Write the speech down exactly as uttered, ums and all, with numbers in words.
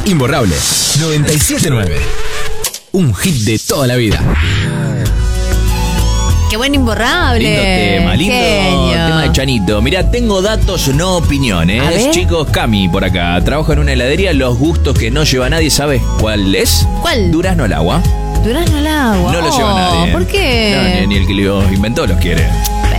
Imborrable noventa y siete punto nueve. Un hit de toda la vida. Qué buen Imborrable. Lindo tema, lindo Genio. tema de Chanito. Mirá, tengo datos, no opiniones. A ver. Chicos, Cami por acá. Trabajo en una heladería. Los gustos que no lleva nadie, ¿sabes cuál es? ¿Cuál? Durazno al agua. Durazno al agua. No lo Oh, lleva nadie. ¿Por qué? No, ni, ni el que lo inventó los quiere.